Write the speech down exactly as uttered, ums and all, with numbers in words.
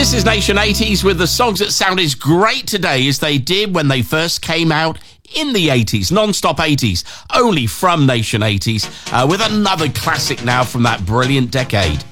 This is Nation eighties with the songs that sound as great today as they did when they first came out in the eighties, non-stop eighties, only from Nation eighties, uh, with another classic now from that brilliant decade.